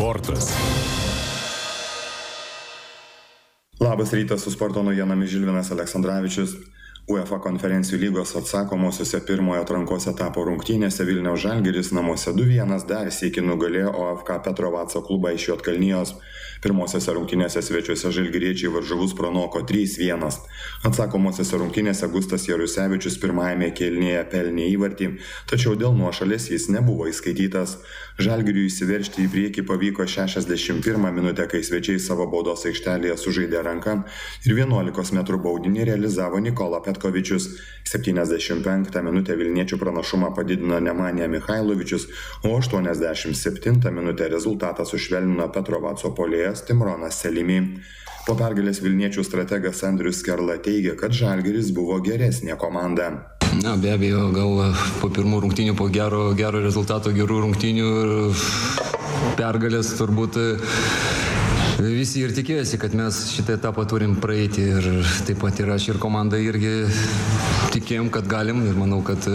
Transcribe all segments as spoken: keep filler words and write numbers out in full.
Sportas. Labas rytas, su sporto naujienomis Žilvinas Aleksandravičius. UEFA konferencijų lygos atsakomosiuose pirmojo atrankos etapo rungtynėse Vilniaus Žalgiris namuose du vienas dar sykį nugalėjo O F K Petrovaco klubą iš Juodkalnijos. Pirmosiose rungtynėse svečiuose žalgiriečiai varžovus pranoko trys vienas. Atsakomosiose rungtynėse Gustas Jarusevičius pirmajame kėlinyje pelnė įvartį, tačiau dėl nuošalės jis nebuvo įskaitytas. Žalgiriui įsiveržti į priekį pavyko šešiasdešimt pirmą minutę, kai svečiai savo baudos aikštelėje sužaidė ranką ir vienuolikos metrų baudinį realizavo Nikola Petkovičius. septyniasdešimt penktą minutę vilniečių pranašumą padidino Nemanija Michailovičius, o aštuoniasdešimt septintą minutę rezultatą sušvelnino Petrovaco puolėjas Timronas Selimi. Po pergalės vilniečių strategas Andrius Skerla teigia, kad Žalgiris buvo geresnė komanda. Na, be abejo, gal po pirmų rungtynių, po gero, gero rezultato, gerų rungtynių ir pergalės turbūt visi ir tikėjosi, kad mes šitą etapą turim praeiti ir taip pat ir aš ir komanda irgi tikėjom, kad galim ir manau, kad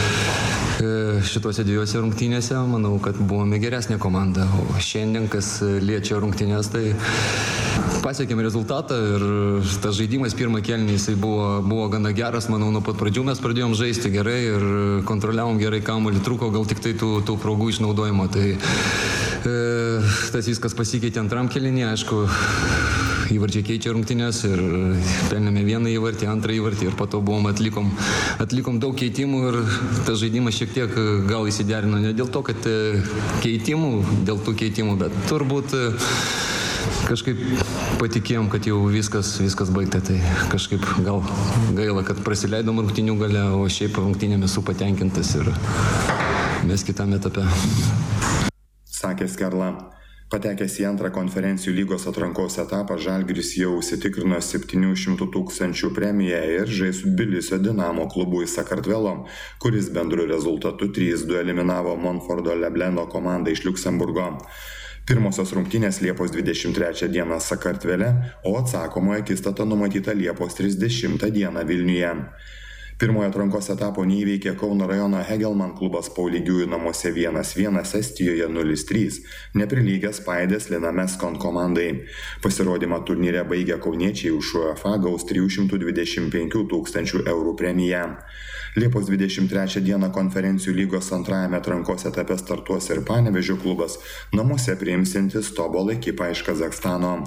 šitose dviejose rungtynėse, manau, kad buvome geresnė komanda, o šiandien, kas liečia rungtynės, tai pasiekėm rezultatą ir tas žaidimas pirmą kėlinį jisai buvo, buvo gana geras, manau, nuo pat pradžių mes pradėjom žaisti gerai ir kontroliavom gerai kamuolį, trūko gal tik tai tų, tų progų išnaudojimo, tai e, tas viskas pasikeitė antram kėlinį, aišku, įvarčiai keičia rungtynės ir pelnėme vieną įvartį, antrą įvartį ir po to buvom atlikom, atlikom daug keitimų ir tas žaidimas šiek tiek gal įsiderino ne dėl to, kad keitimų, dėl tų keitimų, bet turbūt kažkaip patikėjom, kad jau viskas, viskas baigta, tai kažkaip gal gaila, kad prasileidom rungtynių gale, o šiaip rungtynėmis esu patenkintas ir mes kitame etape. Sakė Skerla. Patekęs į antrą konferencijų lygos atrankos etapą, Žalgiris jau užsitikrino septynių šimtų tūkstančių premiją ir žais su Tbilisio Dinamo klubu iš Sakartvelo, kuris bendru rezultatu trys du eliminavo Monfordo Lebleno komandą iš Liuksemburgo. Pirmosios rungtynės Liepos dvidešimt trečią dieną Sakartvele, o atsakomoji akistata numatyta Liepos trisdešimtą dieną Vilniuje. Pirmojo atrankos etapo neįveikė Kauno rajono Hegelman klubas po lygiųjų namuose vienas vienas, Estijoje nulis trys, neprilygęs Paidės Linameskon komandai. Pasirodymą turnyre baigę kauniečiai už UEFA gaus trijų šimtų dvidešimt penkių tūkstančių eurų premiją. Liepos dvidešimt trečią dieną konferencijų lygos antrajame atrankos etape startuos ir Panevėžio klubas, namuose priimsiantis Tobol ekipą iš Kazachstano.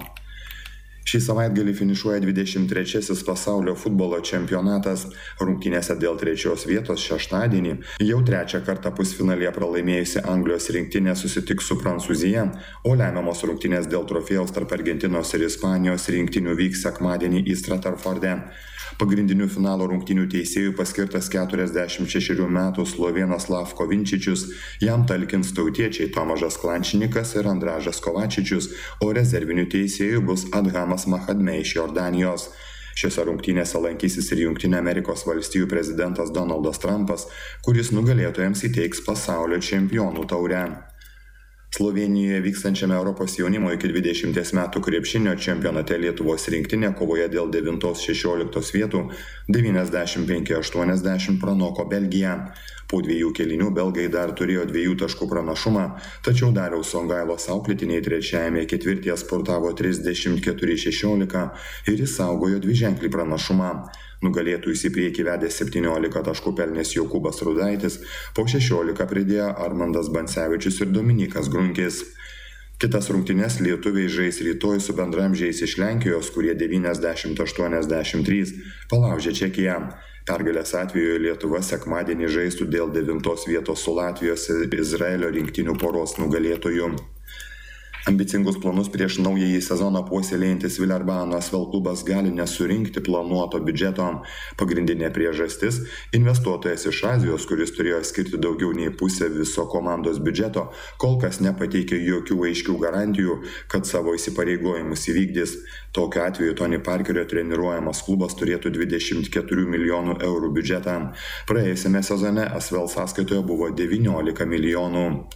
Šį savaitgalį finišuoja dvidešimt trečiasis pasaulio futbolo čempionatas. Rungtynėse dėl trečios vietos šeštadienį jau trečią kartą pusfinalyje pralaimėjusi Anglijos rinktinė susitiks su Prancūzija, o lemiamos rungtynės dėl trofėjaus tarp Argentinos ir Ispanijos rinktinių vyks sekmadienį į Stratarforde. Pagrindinių finalo rungtynių teisėjų paskirtas keturiasdešimt šešerių metų slovėnas Slavko Vinčičius, jam talkins tautiečiai Tomažas Klančinikas ir Andražas Kovačičius, o rezervinių teisėjų bus Adhamas Mahadme iš Jordanijos. Šiose rungtynėse lankysis ir Jungtinių Amerikos valstijų prezidentas Donaldas Trumpas, kuris nugalėtojams įteiks pasaulio čempionų taurę. Slovėnijoje vykstančiame Europos jaunimo iki dvidešimties metų krepšinio čempionate Lietuvos rinktinė kovoje dėl devintos šešioliktos vietų devyniasdešimt penki aštuoniasdešimt pranoko Belgiją. Po dviejų kėlinių belgai dar turėjo dviejų taškų pranašumą, tačiau Dariaus Songailos auklėtiniai trečiajame ketvirtyje spurtavo trisdešimt keturi šešiolika ir išsaugojo dviženklį pranašumą. Nugalėtojus į priekį vedė septyniolika taškų pelnęs Jokūbas Rudaitis, po šešiolika pridėjo Armandas Bancevičius ir Dominikas Grunkis. Kitas rungtynes lietuviai žais rytoj su bendramžiais iš Lenkijos, kurie devyniasdešimt aštuoniasdešimt trys palaužė Čekiją. Pergalės atveju Lietuva sekmadienį žaistų dėl devintos vietos su Latvijos ir Izraelio rinktinių poros nugalėtojų. Ambicingus planus prieš naująjį sezoną puoselėjantis Vilerbano Asvel klubas gali nesurinkti planuoto biudžeto. Pagrindinė priežastis – investuotojas iš Azijos, kuris turėjo skirti daugiau nei pusę viso komandos biudžeto, kol kas nepateikė jokių aiškių garantijų, kad savo įsipareigojimus įvykdys. Tokiu atveju Tony Parkerio treniruojamas klubas turėtų dvidešimt keturių milijonų eurų biudžetą. Praėjusiame sezone Asvel sąskaitoje buvo devyniolika milijonų.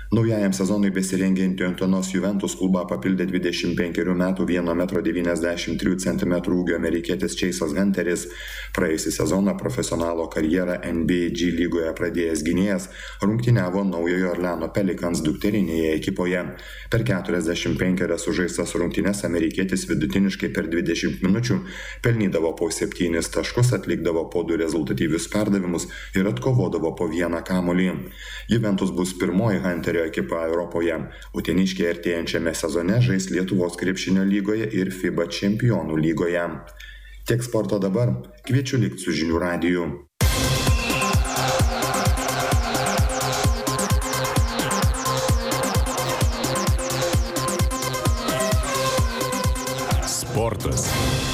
Naujajam sezonui besirengiantį Utenos Juventus klubą papildė dvidešimt penkerių metų vieno metro devyniasdešimt trijų centimetrų ūgio amerikietis Chase'as Hunteris. Praėjusį sezoną profesionalo karjerą N B A G lygoje pradėjęs gynėjas rungtyniavo naujojo Orleano Pelicans dukterinėje ekipoje. Per keturiasdešimt penkerias sužaistas rungtynes amerikietis vidutiniškai per dvidešimt minučių pelnydavo po septynis taškus, atlikdavo po du rezultatyvius perdavimus ir atkovodavo po vieną kamuolį. Juventus bus pirmoji Hunterio ekipa Europoje. Uteniškiai artėjančiame sezone žais Lietuvos krepšinio lygoje ir FIBA čempionų lygoje. Tiek sporto dabar. Kviečiu likti su Žinių radiju. Sportas.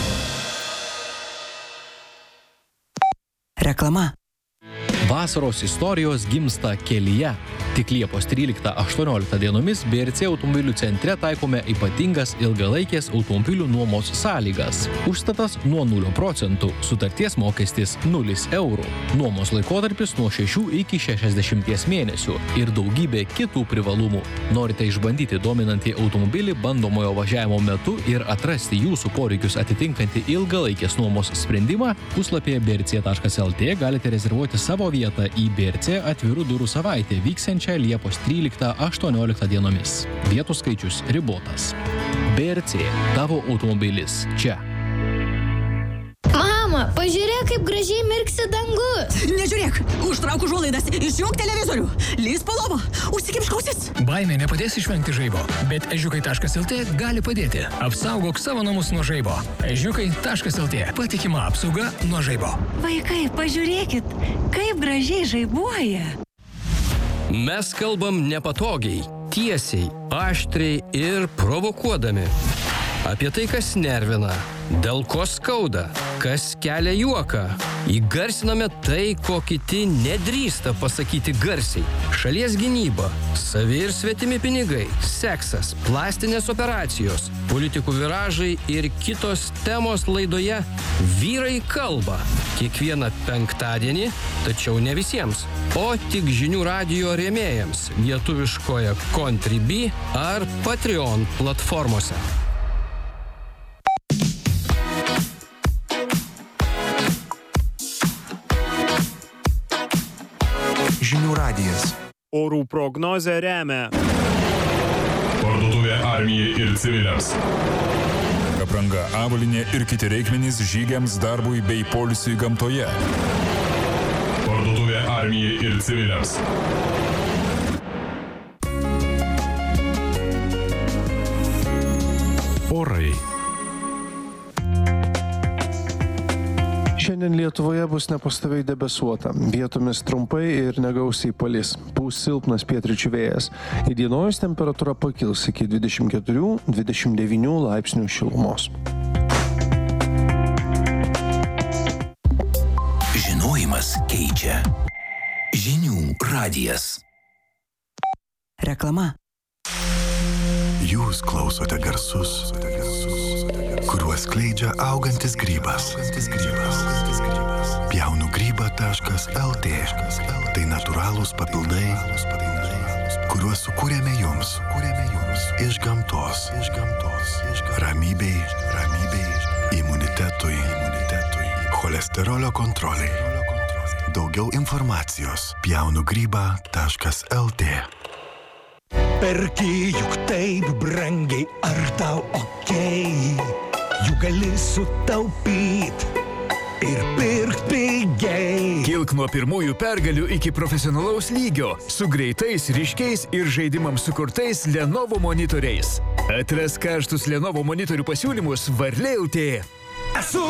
Reklama. Vasaros istorijos gimsta kelyje. Tik Liepos tryliktą aštuonioliktą dienomis B R C automobilių centre taikome ypatingas ilgalaikės automobilių nuomos sąlygas. Užstatas nuo nulio procentų, sutarties mokestis nulis eurų. Nuomos laikotarpis nuo šešių iki šešiasdešimties mėnesių ir daugybė kitų privalumų. Norite išbandyti dominantį automobilį bandomojo važiavimo metu ir atrasti jūsų poreikius atitinkantį ilgalaikės nuomos sprendimą? Puslapyje b r c taškas l t galite rezervuoti savo vietą į B R C atvirų durų savaitę vyksiančią Liepos tryliktą aštuonioliktą dienomis. Vietų skaičius ribotas. B R C. Tavo automobilis čia. Mama, pažiūrėk, kaip gražiai mirksi dangus. Nežiūrėk, užtrauk užuolaidas, išjunk televizorių, lįsk po lovą, užsikimšk ausis. Baimė nepadės išvengti žaibo, bet ežiukai taškas l t gali padėti. Apsaugok savo namus nuo žaibo. ežiukai taškas l t. Patikima apsauga nuo žaibo. Vaikai, pažiūrėkit, kaip gražiai žaibuoja. Mes kalbam nepatogiai, tiesiai, aštriai ir provokuodami. Apie tai, kas nervina, dėl ko skauda, kas kelia juoką. Įgarsiname tai, ko kiti nedrįsta pasakyti garsiai. Šalies gynyba, savi ir svetimi pinigai, seksas, plastinės operacijos, politikų viražai ir kitos temos laidoje Vyrai kalba. Kiekvieną penktadienį, tačiau ne visiems, o tik Žinių radijo rėmėjams lietuviškoje Contribui ar Patreon platformose. Žinių radijas. Orų prognozę remia Parduotuvė armijai ir civiliams. Apranga, avalynė ir kiti reikmenys žygiams, darbui bei poilsiui gamtoje. Parduotuvė armijai ir civiliams. Orai. Šiandien Lietuvoje bus nepastoviai debesuota. Vietomis trumpai ir negausiai palis. Pūs silpnas pietryčių vėjas. Įdienojus temperatūra pakils iki dvidešimt keturių dvidešimt devynių laipsnių šilumos. Žinojimas keičia. Žinių radijas. Reklama. Jūs klausote garsus, kuriuos skleidžia augantis grybas. pjaunu grybą taškas l t. Tai natūralūs papildai, kuriuos sukūrėme jums iš gamtos. Ramybei, imunitetui, cholesterolio kontroliai. Daugiau informacijos pjaunu grybą taškas l t. Perki juk taip brangiai, ar tau okei? Juk gali sutaupyt ir pirkt pigiai. Kilk nuo pirmųjų pergalių iki profesionalaus lygio su greitais, ryškiais ir žaidimams sukurtais Lenovo monitoriais. Atrask karštus Lenovo monitorių pasiūlymus Varlė L T. Esu